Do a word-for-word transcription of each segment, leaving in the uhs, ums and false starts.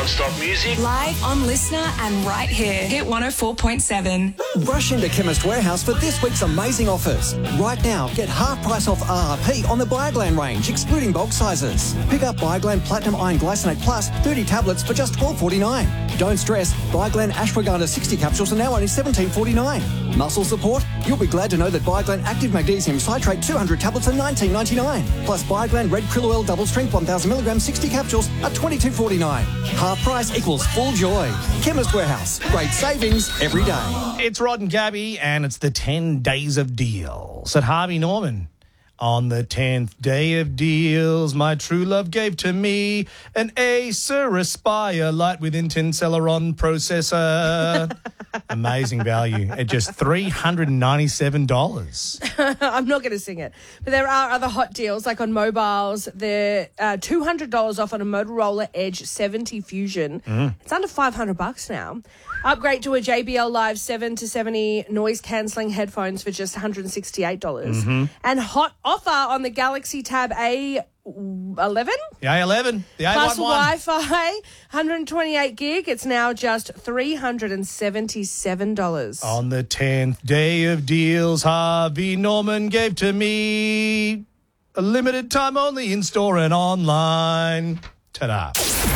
Non-stop music. Live on Listener and right here. Hit one oh four point seven. Rush into Chemist Warehouse for this week's amazing offers. Right now, get half price off R R P on the Bioglan range, excluding bulk sizes. Pick up Bioglan Platinum Iron Glycinate Plus thirty tablets for just twelve forty-nine. Don't stress, Bioglan Ashwagandha sixty capsules are now only seventeen forty-nine. Muscle support? You'll be glad to know that Bioglan Active Magnesium Citrate two hundred tablets are nineteen ninety-nine. Plus Bioglan Red Krill Oil Double Strength one thousand milligram sixty capsules are twenty-two forty-nine. Half price equals full joy. Chemist Warehouse. Great savings every day. It's Rod and Gabby, and it's the ten days of deals at Harvey Norman. On the tenth day of deals, my true love gave to me an Acer Aspire light with Intel Celeron processor. Amazing value at just three hundred ninety-seven dollars. I'm not going to sing it. But there are other hot deals, like on mobiles. They're uh, two hundred dollars off on a Motorola Edge seventy Fusion. Mm. It's under five hundred bucks now. Upgrade to a J B L Live seven to seventy noise-cancelling headphones for just one hundred sixty-eight dollars. Mm-hmm. And hot offer on the Galaxy Tab A eleven? The A eleven. The A eleven. Plus Wi-Fi, one hundred twenty-eight gig. It's now just three hundred seventy-seven dollars. On the tenth day of deals, Harvey Norman gave to me a limited time only in-store and online. Ta-da.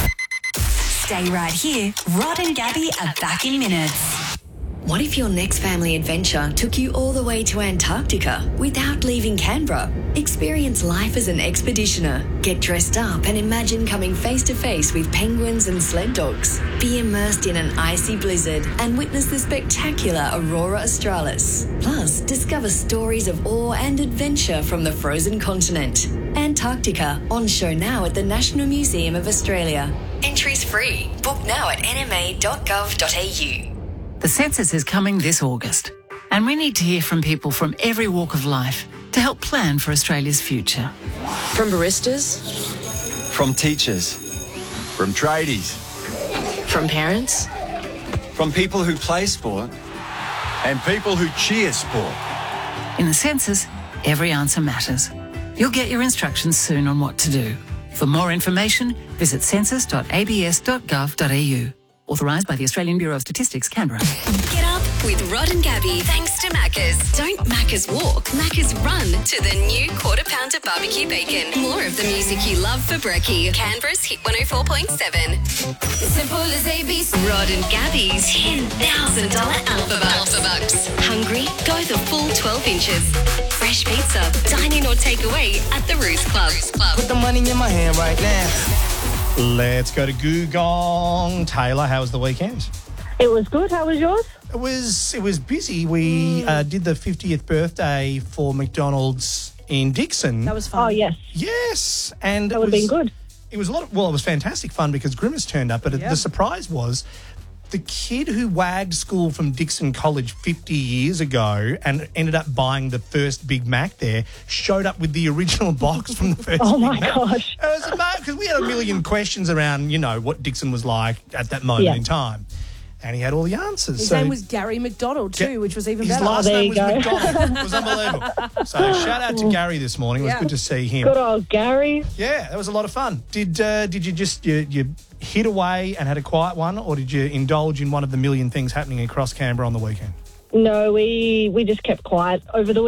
Stay right here. Rod and Gabby are back in minutes. What if your next family adventure took you all the way to Antarctica without leaving Canberra? Experience life as an expeditioner. Get dressed up and imagine coming face to face with penguins and sled dogs. Be immersed in an icy blizzard and witness the spectacular Aurora Australis. Plus, discover stories of awe and adventure from the frozen continent. Antarctica, on show now at the National Museum of Australia. Entries free. Book now at n m a dot gov dot a u. The census is coming this August, and we need to hear from people from every walk of life to help plan for Australia's future. From baristas, from teachers, from tradies, from parents, from people who play sport, and people who cheer sport. In the census, every answer matters. You'll get your instructions soon on what to do. For more information, visit census dot a b s dot gov dot a u. Authorised by the Australian Bureau of Statistics, Canberra. Get up with Rod and Gabby thanks to Macca's. Don't Macca's walk, Macca's run to the new Quarter Pounder Barbecue Bacon. More of the music you love for brekkie. Canberra's Hit one oh four point seven. Simple as A B C. Rod and Gabby's ten thousand dollars Alpha Bucks. Alpha Bucks. Hungry? Go the full twelve inches. Fresh pizza. Dine in or take away at the Roost Club. Put the money in my hand right now. Let's go to Googong. Taylor, how was the weekend? It was good. How was yours? It was it was busy. We mm. uh, did the fiftieth birthday for McDonald's in Dixon. That was fun. Oh, yes. Yes. And that would have been good. It was a lot of, well, it was fantastic fun because Grimace turned up, but yep. the surprise was the kid who wagged school from Dixon College fifty years ago and ended up buying the first Big Mac there showed up with the original box from the first oh Big my Mac. gosh. It was amazing because we had a million questions around, you know, what Dixon was like at that moment yeah. in time. And he had all the answers. His so, name was Gary McDonald too, Ga- which was even his better. His last oh, name was go. McDonald. It was unbelievable. So shout out to Gary this morning. It was yeah. good to see him. Good old Gary. Yeah, that was a lot of fun. Did uh, did you just you, you hit away and had a quiet one, or did you indulge in one of the million things happening across Canberra on the weekend? No, we we just kept quiet over the